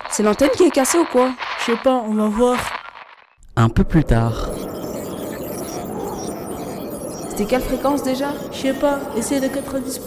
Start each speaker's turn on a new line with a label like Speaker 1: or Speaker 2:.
Speaker 1: C'est l'antenne qui est cassée ou quoi?
Speaker 2: Je sais pas, on va voir.
Speaker 3: Un peu plus tard.
Speaker 1: C'était quelle fréquence déjà?
Speaker 2: Je sais pas, essaye de 90%.